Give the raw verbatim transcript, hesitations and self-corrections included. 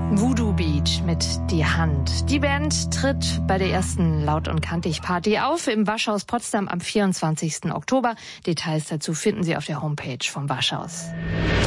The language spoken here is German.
Voodoo Beach mit Die Hand. Die Band tritt bei der ersten Laut- und Kantig-Party auf im Waschhaus Potsdam am vierundzwanzigsten Oktober. Details dazu finden Sie auf der Homepage vom Waschhaus.